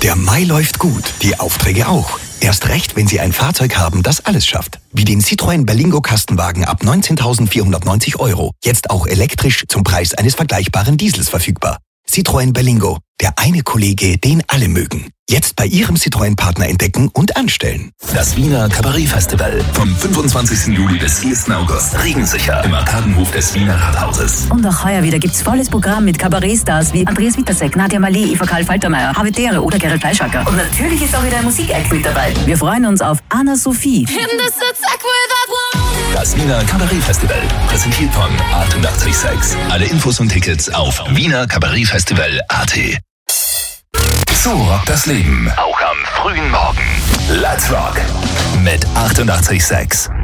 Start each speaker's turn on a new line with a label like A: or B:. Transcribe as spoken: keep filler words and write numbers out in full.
A: Der Mai läuft gut, die Aufträge auch. Erst recht, wenn Sie ein Fahrzeug haben, das alles schafft. Wie den Citroën Berlingo Kastenwagen ab neunzehntausendvierhundertneunzig Euro. Jetzt auch elektrisch zum Preis eines vergleichbaren Diesels verfügbar. Citroën Berlingo, der eine Kollege, den alle mögen. Jetzt bei Ihrem Citroën-Partner entdecken und anstellen.
B: Das Wiener Kabarett-Festival vom fünfundzwanzigsten Juli bis ersten August. Regensicher im Arkadenhof des Wiener Rathauses.
C: Und auch heuer wieder gibt's volles Programm mit Kabarettstars wie Andreas Wittersek, Nadja Malé, Eva Karl Faltermeier, Habitäre oder Gerald Fleischacker. Und natürlich ist auch wieder ein Musik-Act mit dabei. Wir freuen uns auf Anna-Sophie.
B: Das Wiener Kabarett-Festival, präsentiert von achtundachtzig Komma sechs. Alle Infos und Tickets auf wiener kabarettfestival punkt a t. So rockt das Leben. Auch am frühen Morgen. Let's rock mit achtundachtzig Komma sechs.